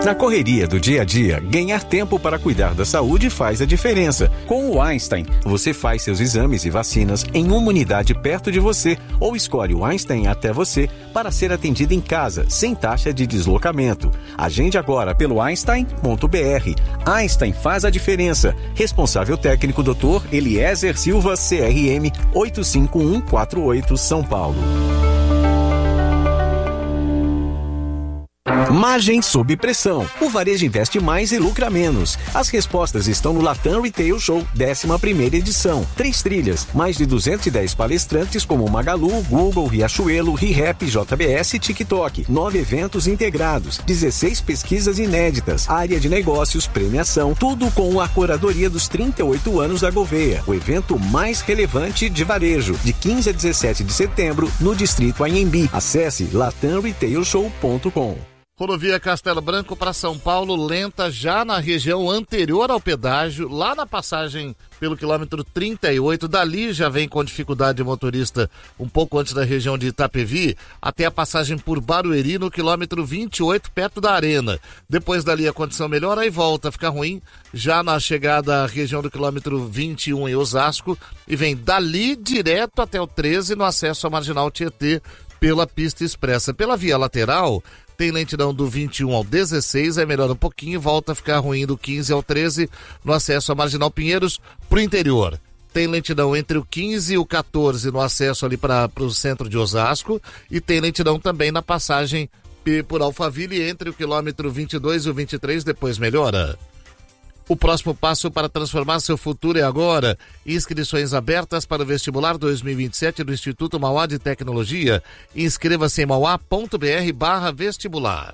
Na correria do dia a dia, ganhar tempo para cuidar da saúde faz a diferença. Com o Einstein, você faz seus exames e vacinas em uma unidade perto de você ou escolhe o Einstein até você para ser atendido em casa, sem taxa de deslocamento. Agende agora pelo einstein.br. Einstein faz a diferença. Responsável técnico Dr. Eliezer Silva, CRM 85148, São Paulo. Margem sob pressão. O varejo investe mais e lucra menos. As respostas estão no Latam Retail Show, 11ª edição. 3 trilhas, mais de 210 palestrantes como Magalu, Google, Riachuelo, ReHap, JBS e TikTok. 9 eventos integrados, 16 pesquisas inéditas, área de negócios, premiação, tudo com a curadoria dos 38 anos da Gouveia. O evento mais relevante de varejo, de 15 a 17 de setembro, no Distrito Anhembi. Acesse latamretailshow.com. Rodovia Castelo Branco para São Paulo, lenta já na região anterior ao pedágio, lá na passagem pelo quilômetro 38, dali já vem com dificuldade de motorista um pouco antes da região de Itapevi, até a passagem por Barueri no quilômetro 28, perto da Arena. Depois dali a condição melhora e volta a ficar ruim, já na chegada à região do quilômetro 21 em Osasco, e vem dali direto até o 13 no acesso à Marginal Tietê pela pista expressa. Pela via lateral, tem lentidão do 21 ao 16, aí melhora um pouquinho e volta a ficar ruim do 15 ao 13 no acesso à Marginal Pinheiros pro interior. Tem lentidão entre o 15 e o 14 no acesso ali para o centro de Osasco e tem lentidão também na passagem por Alphaville entre o quilômetro 22 e o 23, depois melhora. O próximo passo para transformar seu futuro é agora. Inscrições abertas para o vestibular 2027 do Instituto Mauá de Tecnologia. Inscreva-se em mauá.br/vestibular.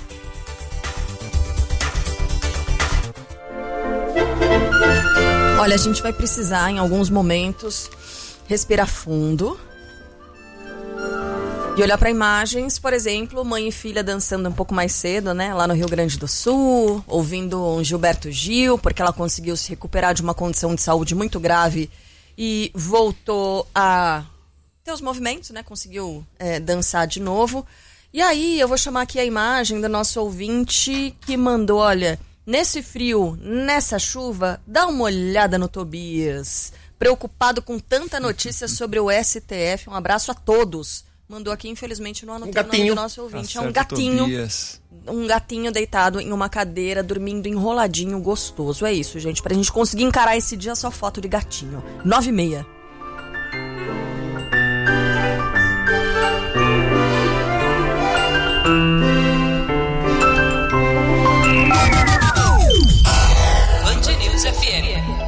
Olha, a gente vai precisar em alguns momentos respirar fundo e olhar para imagens, por exemplo, mãe e filha dançando um pouco mais cedo, né? Lá no Rio Grande do Sul, ouvindo um Gilberto Gil, porque ela conseguiu se recuperar de uma condição de saúde muito grave e voltou a ter os movimentos, né? Conseguiu dançar de novo. E aí eu vou chamar aqui a imagem do nosso ouvinte que mandou, olha, nesse frio, nessa chuva, dá uma olhada no Tobias. Preocupado com tanta notícia sobre o STF. Um abraço a todos. Mandou aqui, infelizmente, não anotei o nome do nosso ouvinte. Tá é um gatinho. Tobias. Um gatinho deitado em uma cadeira, dormindo enroladinho, gostoso. É isso, gente. Pra gente conseguir encarar esse dia, só foto de gatinho. 9h30. Band News FM.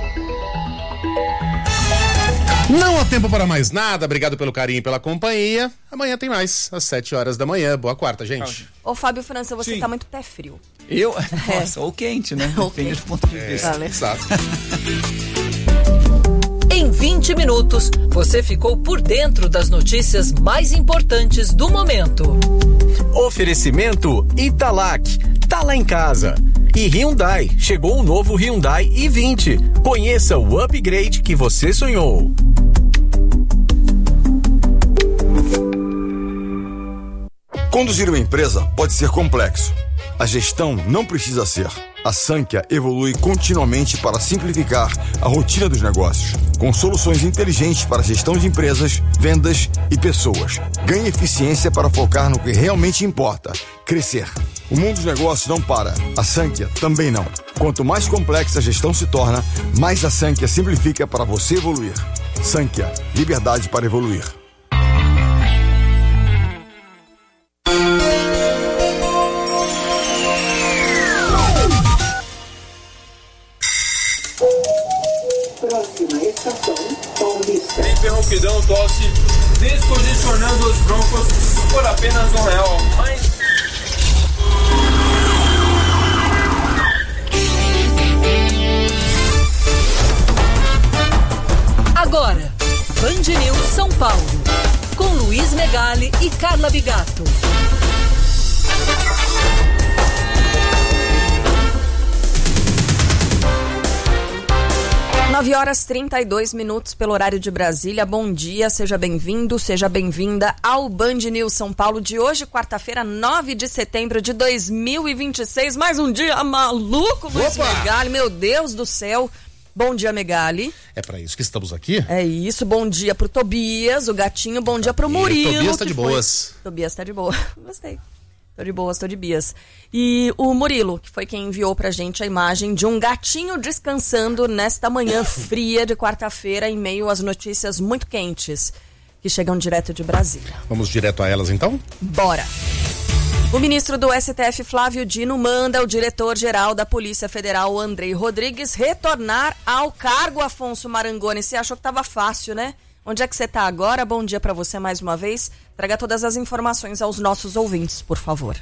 Não há tempo para mais nada, obrigado pelo carinho e pela companhia. Amanhã tem mais, às 7 horas da manhã. Boa quarta, gente. Ô, Fábio França, você Sim. tá muito pé frio. Eu? Nossa, ou quente, né? Depende do ponto de vista. Vale. Exato. Em 20 minutos, você ficou por dentro das notícias mais importantes do momento. Oferecimento Italac, tá lá em casa. E Hyundai, chegou o novo Hyundai i20. Conheça o upgrade que você sonhou. Conduzir uma empresa pode ser complexo. A gestão não precisa ser. A Sankhya evolui continuamente para simplificar a rotina dos negócios, com soluções inteligentes para a gestão de empresas, vendas e pessoas. Ganhe eficiência para focar no que realmente importa: crescer. O mundo dos negócios não para. A Sankhya também não. Quanto mais complexa a gestão se torna, mais a Sankhya simplifica para você evoluir. Sankhya, liberdade para evoluir. Próxima estação, Paulista. Interrompidão, tosse, descongestionando os broncos por apenas R$1. Mas... Agora, Band News São Paulo, com Luiz Megali e Carla Bigato. 9h32 pelo horário de Brasília. Bom dia, seja bem-vindo, seja bem-vinda ao Band News São Paulo de hoje, quarta-feira, 9 de setembro de 2026. Mais um dia maluco, Luiz Megali, meu Deus do céu. Bom dia, Megali. É pra isso que estamos aqui? É isso, bom dia pro Tobias, o gatinho, bom dia pro Murilo. Tobias tá de boas. Tobias tá de boa, gostei. Tô de boas, tô de bias. E o Murilo, que foi quem enviou pra gente a imagem de um gatinho descansando nesta manhã fria de quarta-feira em meio às notícias muito quentes que chegam direto de Brasília. Vamos direto a elas, então? Bora! O ministro do STF, Flávio Dino, manda o diretor-geral da Polícia Federal, Andrei Rodrigues, retornar ao cargo. Afonso Marangoni, você achou que tava fácil, né? Onde é que você tá agora? Bom dia para você mais uma vez. Traga todas as informações aos nossos ouvintes, por favor.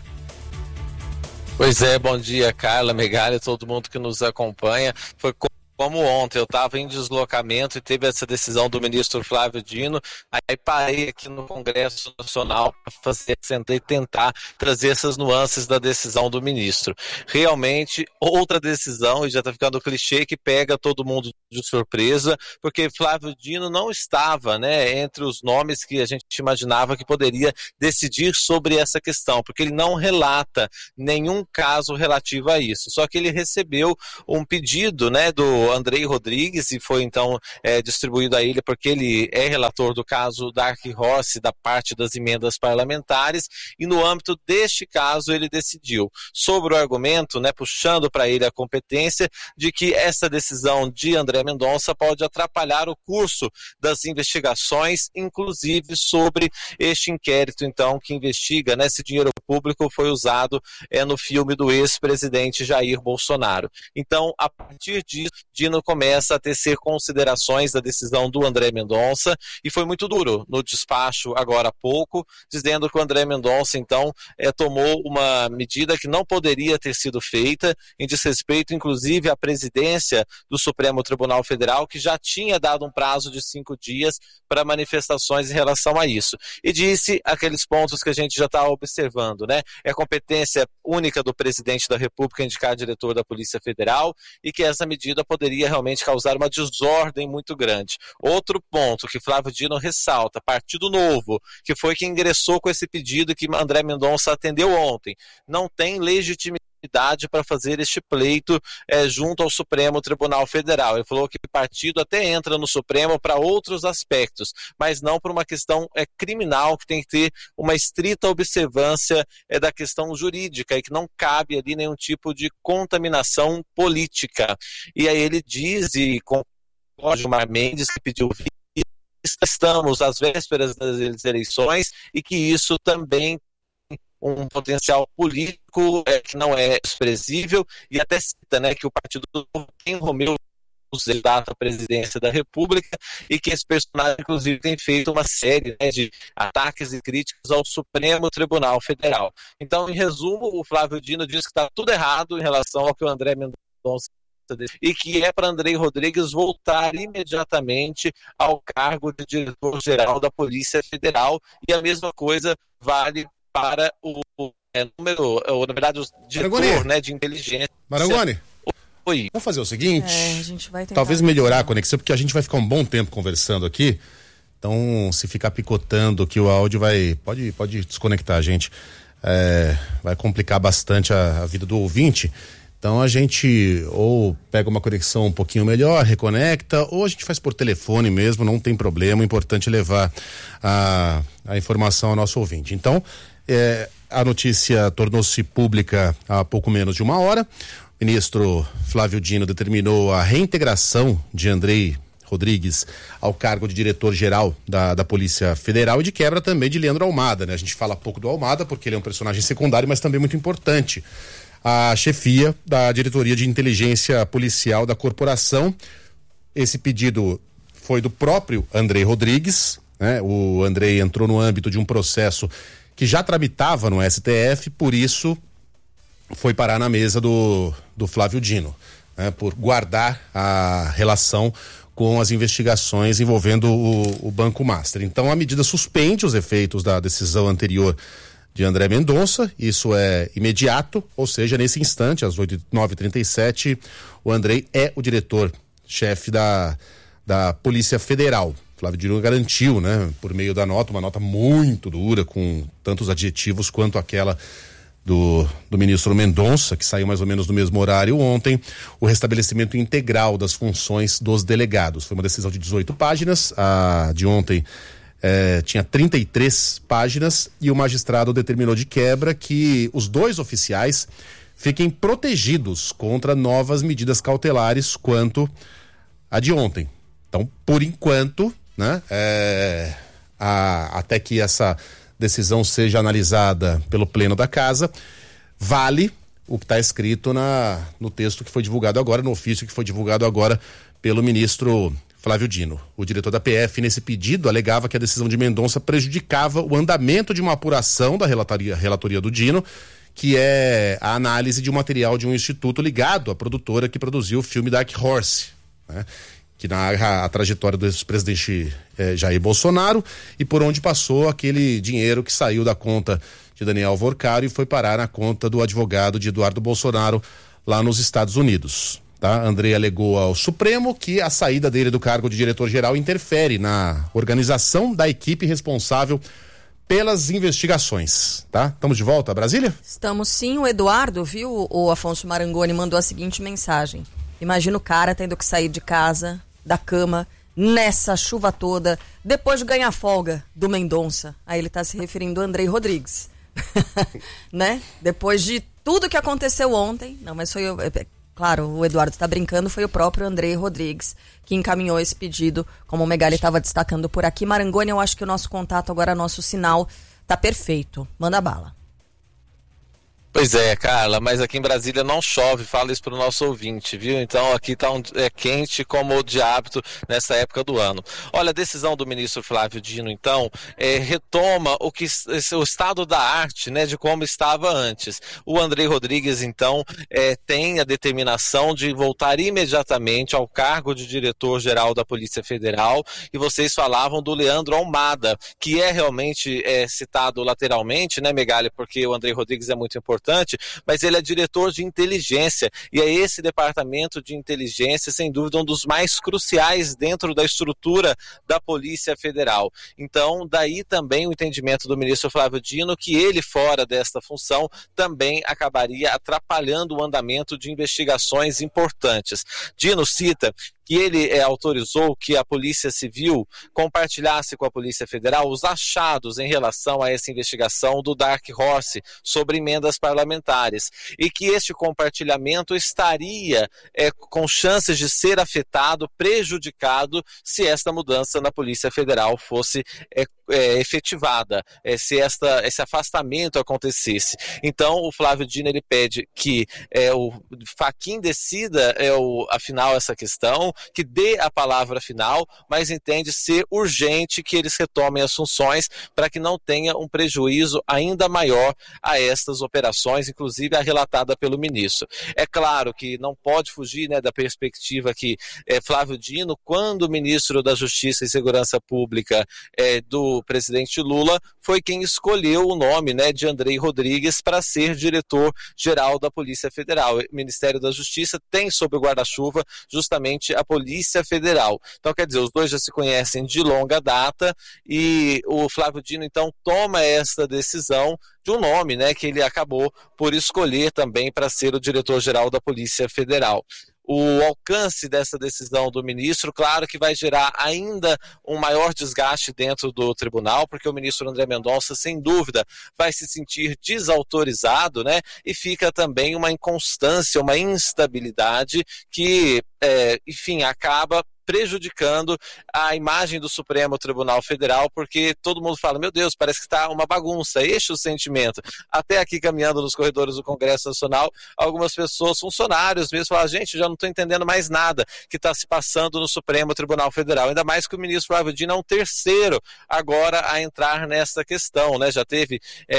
Pois é, bom dia, Carla, Megali, todo mundo que nos acompanha. Foi como ontem, eu estava em deslocamento e teve essa decisão do ministro Flávio Dino, aí parei aqui no Congresso Nacional para sentar e tentar trazer essas nuances da decisão do ministro. Realmente, outra decisão, e já está ficando clichê, que pega todo mundo de surpresa, porque Flávio Dino não estava, né, entre os nomes que a gente imaginava que poderia decidir sobre essa questão, porque ele não relata nenhum caso relativo a isso, só que ele recebeu um pedido, né, do Andrei Rodrigues, e foi então distribuído a ele porque ele é relator do caso Dark Horse, da parte das emendas parlamentares, e no âmbito deste caso ele decidiu, sobre o argumento, né, puxando para ele a competência, de que essa decisão de André Mendonça pode atrapalhar o curso das investigações, inclusive sobre este inquérito então que investiga, né, se dinheiro público foi usado no filme do ex-presidente Jair Bolsonaro. Então, a partir disso, Dino começa a tecer considerações da decisão do André Mendonça, e foi muito duro no despacho agora há pouco, dizendo que o André Mendonça então tomou uma medida que não poderia ter sido feita, em desrespeito inclusive à presidência do Supremo Tribunal Federal, que já tinha dado um prazo de 5 dias para manifestações em relação a isso. E disse aqueles pontos que a gente já está observando, né? É competência única do presidente da República indicar diretor da Polícia Federal, e que essa medida poderia realmente causar uma desordem muito grande. Outro ponto que Flávio Dino ressalta, Partido Novo, que foi quem ingressou com esse pedido que André Mendonça atendeu ontem, não tem legitimidade para fazer este pleito junto ao Supremo Tribunal Federal. Ele falou que o partido até entra no Supremo para outros aspectos, mas não por uma questão criminal, que tem que ter uma estrita observância da questão jurídica, e que não cabe ali nenhum tipo de contaminação política. E aí ele diz, e com o Gilmar Mendes, que pediu estamos às vésperas das eleições, e que isso também um potencial político que não é desprezível, e até cita, né, que o Partido Novo tem Romeu candidato à presidência da República, e que esse personagem, inclusive, tem feito uma série, né, de ataques e críticas ao Supremo Tribunal Federal. Então, em resumo, o Flávio Dino diz que está tudo errado em relação ao que o André Mendonça, e que é para Andrei Rodrigues voltar imediatamente ao cargo de diretor-geral da Polícia Federal, e a mesma coisa vale para o diretor, né, de inteligência. Marangoni, oi. Vamos fazer o seguinte, a gente vai tentar talvez melhorar a conexão, porque a gente vai ficar um bom tempo conversando aqui, então se ficar picotando que o áudio pode desconectar a gente, vai complicar bastante a vida do ouvinte. Então a gente ou pega uma conexão um pouquinho melhor, reconecta, ou a gente faz por telefone mesmo, não tem problema, o importante é levar a informação ao nosso ouvinte. Então, a notícia tornou-se pública há pouco menos de 1 hora. O ministro Flávio Dino determinou a reintegração de Andrei Rodrigues ao cargo de diretor-geral da Polícia Federal, e de quebra também de Leandro Almada, né? A gente fala pouco do Almada porque ele é um personagem secundário, mas também muito importante. A chefia da Diretoria de Inteligência Policial da Corporação. Esse pedido foi do próprio Andrei Rodrigues, né? O Andrei entrou no âmbito de um processo que já tramitava no STF, por isso foi parar na mesa do Flávio Dino, né? Por guardar a relação com as investigações envolvendo o Banco Master. Então a medida suspende os efeitos da decisão anterior de André Mendonça, isso é imediato, ou seja, nesse instante, às 9h37, o Andrei é o diretor chefe da Polícia Federal. Flávio Dino garantiu, né, por meio da nota, uma nota muito dura, com tantos adjetivos quanto aquela do ministro Mendonça, que saiu mais ou menos no mesmo horário ontem, o restabelecimento integral das funções dos delegados. Foi uma decisão de 18 páginas, a de ontem tinha 33 páginas, e o magistrado determinou de quebra que os 2 oficiais fiquem protegidos contra novas medidas cautelares quanto a de ontem. Então, por enquanto, né, até que essa decisão seja analisada pelo Pleno da Casa, vale o que está escrito no texto que foi divulgado agora, no ofício que foi divulgado agora pelo ministro Flávio Dino. O diretor da PF, nesse pedido, alegava que a decisão de Mendonça prejudicava o andamento de uma apuração da relatoria do Dino, que é a análise de um material de um instituto ligado à produtora que produziu o filme Dark Horse, né, que narra a trajetória do ex-presidente Jair Bolsonaro e por onde passou aquele dinheiro que saiu da conta de Daniel Vorcaro e foi parar na conta do advogado de Eduardo Bolsonaro lá nos Estados Unidos. Tá? Andrei alegou ao Supremo que a saída dele do cargo de diretor-geral interfere na organização da equipe responsável pelas investigações, tá? Estamos de volta a Brasília? Estamos sim. O Eduardo, viu, o Afonso Marangoni mandou a seguinte mensagem: imagina o cara tendo que sair de casa, da cama, nessa chuva toda, depois de ganhar folga do Mendonça. Aí ele tá se referindo ao Andrei Rodrigues. Né? Depois de tudo que aconteceu ontem, não, mas foi... Claro, o Eduardo está brincando, foi o próprio Andrei Rodrigues que encaminhou esse pedido, como o Megali estava destacando por aqui. Marangoni, eu acho que o nosso contato agora, nosso sinal, tá perfeito. Manda bala. Pois é, Carla, mas aqui em Brasília não chove, fala isso para o nosso ouvinte, viu? Então aqui tá quente como de hábito nessa época do ano. Olha, a decisão do ministro Flávio Dino, então, retoma o estado da arte, né, de como estava antes. O Andrei Rodrigues, então, tem a determinação de voltar imediatamente ao cargo de diretor-geral da Polícia Federal, e vocês falavam do Leandro Almada, que é realmente citado lateralmente, né, Megali, porque o Andrei Rodrigues é muito importante, mas ele é diretor de inteligência, e é esse departamento de inteligência, sem dúvida, um dos mais cruciais dentro da estrutura da Polícia Federal. Então, daí também o entendimento do ministro Flávio Dino que ele, fora desta função, também acabaria atrapalhando o andamento de investigações importantes. Dino cita que ele autorizou que a Polícia Civil compartilhasse com a Polícia Federal os achados em relação a essa investigação do Dark Horse sobre emendas parlamentares, e que este compartilhamento estaria com chances de ser afetado, prejudicado, se esta mudança na Polícia Federal fosse efetivada, se esse afastamento acontecesse. Então o Flávio Dino ele pede que o Fachin decida afinal essa questão, que dê a palavra final, mas entende ser urgente que eles retomem as funções para que não tenha um prejuízo ainda maior a estas operações, inclusive a relatada pelo ministro. É claro que não pode fugir, né, da perspectiva que Flávio Dino, quando ministro da Justiça e Segurança Pública do presidente Lula, foi quem escolheu o nome, né, de Andrei Rodrigues para ser diretor-geral da Polícia Federal. O Ministério da Justiça tem sob o guarda-chuva justamente a Polícia Federal. Então, quer dizer, os dois já se conhecem de longa data, e o Flávio Dino, então, toma essa decisão de um nome, né, que ele acabou por escolher também para ser o diretor-geral da Polícia Federal. O alcance dessa decisão do ministro, claro que vai gerar ainda um maior desgaste dentro do tribunal, porque o ministro André Mendonça, sem dúvida, vai se sentir desautorizado, né? E fica também uma inconstância, uma instabilidade que, enfim, acaba prejudicando a imagem do Supremo Tribunal Federal, porque todo mundo fala, meu Deus, parece que está uma bagunça, este é o sentimento. Até aqui caminhando nos corredores do Congresso Nacional, algumas pessoas, funcionários mesmo, falam, gente, já não estou entendendo mais nada que está se passando no Supremo Tribunal Federal, ainda mais que o ministro Flávio Dino é um terceiro agora a entrar nessa questão, né? Já teve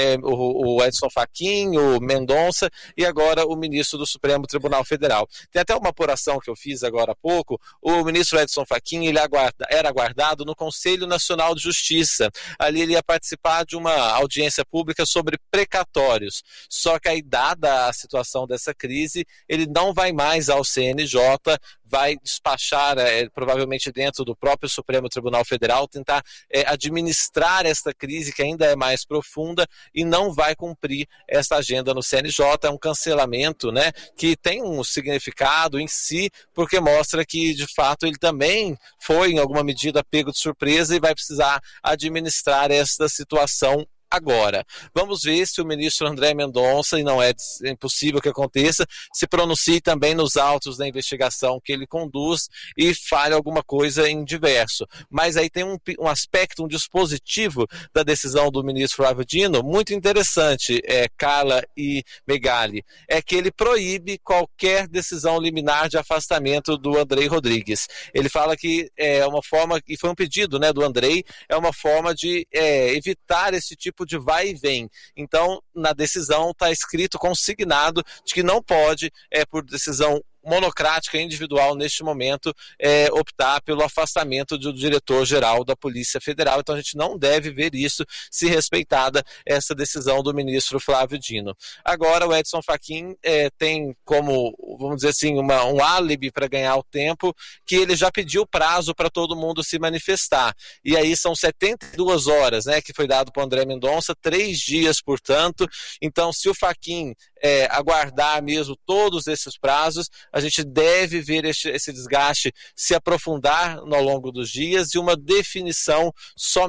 o Edson Fachin, o Mendonça e agora o ministro do Supremo Tribunal Federal. Tem até uma apuração que eu fiz agora há pouco, o ministro Edson Fachin, ele era aguardado no Conselho Nacional de Justiça. Ali ele ia participar de uma audiência pública sobre precatórios. Só que aí, dada a situação dessa crise, ele não vai mais ao CNJ, vai despachar, provavelmente dentro do próprio Supremo Tribunal Federal, tentar administrar esta crise que ainda é mais profunda e não vai cumprir essa agenda no CNJ. É um cancelamento, né, que tem um significado em si, porque mostra que, de fato, ele também foi, em alguma medida, pego de surpresa e vai precisar administrar esta situação agora. Vamos ver se o ministro André Mendonça, e não é impossível que aconteça, se pronuncie também nos autos da investigação que ele conduz e fale alguma coisa em diverso. Mas aí tem um aspecto, um dispositivo da decisão do ministro Flávio Dino muito interessante, Carla e Megali, é que ele proíbe qualquer decisão liminar de afastamento do Andrei Rodrigues. Ele fala que é uma forma, e foi um pedido, né, do Andrei, é uma forma de evitar esse tipo de vai e vem. Então, na decisão está escrito, consignado, de que não pode, por decisão monocrática individual neste momento, optar pelo afastamento do diretor-geral da Polícia Federal. Então a gente não deve ver isso, se respeitada essa decisão do ministro Flávio Dino. Agora o Edson Fachin tem como, vamos dizer assim, um álibi para ganhar o tempo, que ele já pediu prazo para todo mundo se manifestar. E aí são 72 horas, né, que foi dado para o André Mendonça, 3 dias, portanto. Então, se o Fachin aguardar mesmo todos esses prazos, a gente deve ver esse desgaste se aprofundar ao longo dos dias e uma definição somente